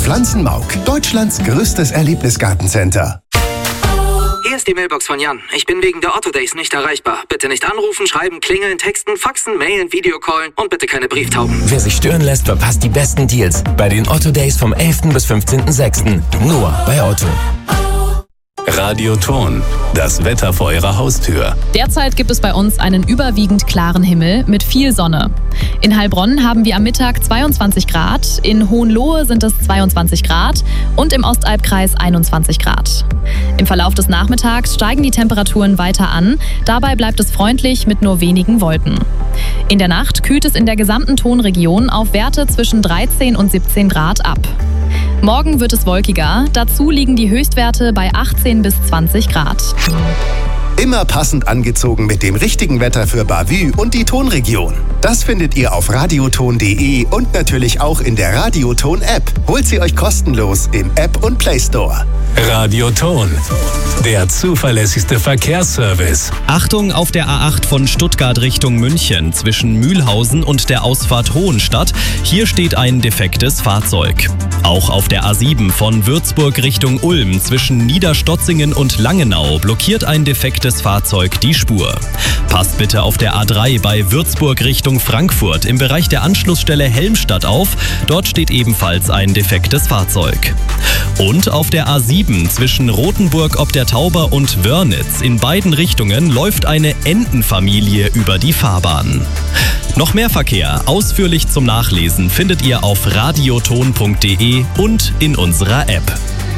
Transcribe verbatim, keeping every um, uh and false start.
Pflanzenmauk, Deutschlands größtes Erlebnisgartencenter. Hier ist die Mailbox von Jan. Ich bin wegen der Otto Days nicht erreichbar. Bitte nicht anrufen, schreiben, klingeln, texten, faxen, mailen, Videocallen und bitte keine Brieftauben. Wer sich stören lässt, verpasst die besten Deals bei den Otto Days vom elften bis fünfzehnten sechsten Nur bei Otto. Radioton, das Wetter vor Ihrer Haustür. Derzeit gibt es bei uns einen überwiegend klaren Himmel mit viel Sonne. In Heilbronn haben wir am Mittag zweiundzwanzig Grad, in Hohenlohe sind es zweiundzwanzig Grad und im Ostalbkreis einundzwanzig Grad. Im Verlauf des Nachmittags steigen die Temperaturen weiter an, dabei bleibt es freundlich mit nur wenigen Wolken. In der Nacht kühlt es in der gesamten Tonregion auf Werte zwischen dreizehn und siebzehn Grad ab. Morgen wird es wolkiger, dazu liegen die Höchstwerte bei achtzehn bis zwanzig Grad. Immer passend angezogen mit dem richtigen Wetter für Bavü und die Tonregion. Das findet ihr auf radioton punkt de und natürlich auch in der Radioton-App. Holt sie euch kostenlos im App und Play Store. Radioton, der zuverlässigste Verkehrsservice. Achtung auf der A acht von Stuttgart Richtung München zwischen Mühlhausen und der Ausfahrt Hohenstadt. Hier steht ein defektes Fahrzeug. Auch auf der A sieben von Würzburg Richtung Ulm zwischen Niederstotzingen und Langenau blockiert ein defektes Fahrzeug die Spur. Passt bitte auf der A drei bei Würzburg Richtung Frankfurt im Bereich der Anschlussstelle Helmstadt auf. Dort steht ebenfalls ein defektes Fahrzeug. Und auf der A sieben zwischen Rothenburg ob der Tauber und Wörnitz in beiden Richtungen läuft eine Entenfamilie über die Fahrbahn. Noch mehr Verkehr ausführlich zum Nachlesen findet ihr auf radioton punkt de und in unserer App.